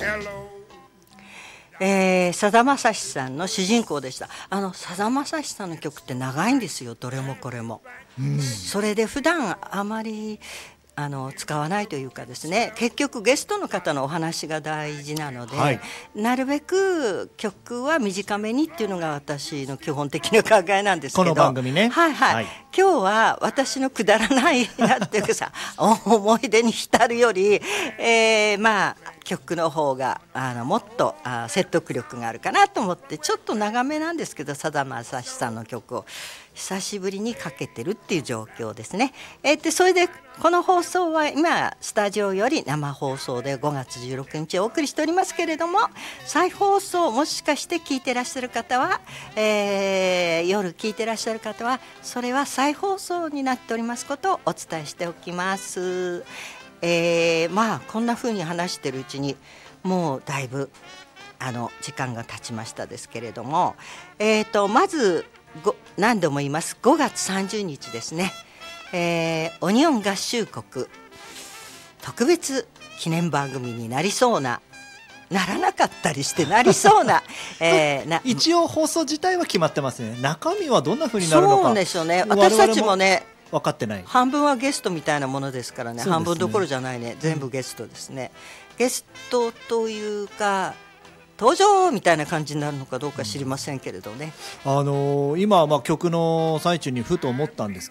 さだまさしさんの主人公でした。さだまさしさんの曲って長いんですよ、どれもこれも。それで普段あまり使わないというかですね、結局ゲストの方のお話が大事なので、はい、なるべく曲は短めにっていうのが私の基本的な考えなんですけど、 この番組ね、 はいはい、今日は私のくだらないなっていうかさ思い出に浸るより、まあ曲の方がもっと説得力があるかなと思って、ちょっと長めなんですけど、さだまさしさんの曲を久しぶりにかけてるっていう状況ですね。それでこの放送は今スタジオより生放送で5月16日お送りしておりますけれども、再放送もしかして聞いてらっしゃる方は、夜聞いてらっしゃる方はそれは再放送になっておりますことをお伝えしておきます。まあこんな風に話してるうちにもうだいぶ時間が経ちましたですけれども、まず何度も言います5月30日ですね、オニオン合衆国特別記念番組になりそうな、ならなかったりしてなりそうな、 一応放送自体は決まってますね。中身はどんな風になるのか、 そうでしょうね、私たちもね分かってない。 半分はゲストみたいなものですからね、半分どころじゃないね、全部ゲストですね。ゲストというか登場みたいな感じになるのかどうか知りませんけれどね、 今、曲の最中にふと思ったんです